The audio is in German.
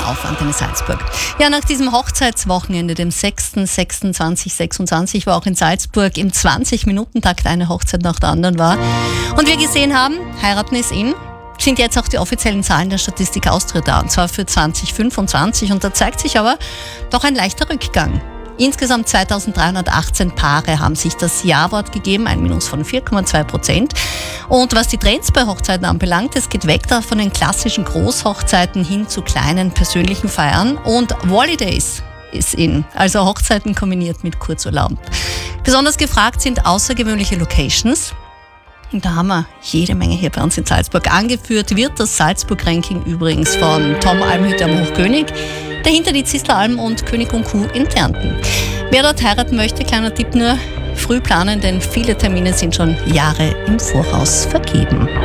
auf Antenne Salzburg. Ja, nach diesem Hochzeitswochenende, dem 6.6.2026, wo auch in Salzburg im 20-Minuten-Takt eine Hochzeit nach der anderen war. Und wir gesehen haben, heiraten ist in, sind jetzt auch die offiziellen Zahlen der Statistik Austria da, und zwar für 2025. Und da zeigt sich aber doch ein leichter Rückgang. Insgesamt 2318 Paare haben sich das Ja-Wort gegeben, ein Minus von 4,2%. Und was die Trends bei Hochzeiten anbelangt, es geht weg da von den klassischen Großhochzeiten hin zu kleinen persönlichen Feiern. Und Holidays ist in, also Hochzeiten kombiniert mit Kurzurlaub. Besonders gefragt sind außergewöhnliche Locations. Und da haben wir jede Menge hier bei uns in Salzburg. Angeführt wird das Salzburg-Ranking übrigens von Tom Almhütter am Hochkönig. Dahinter die Zisleralm und König und Kuh in Kärnten. Wer dort heiraten möchte, kleiner Tipp nur, früh planen, denn viele Termine sind schon Jahre im Voraus vergeben.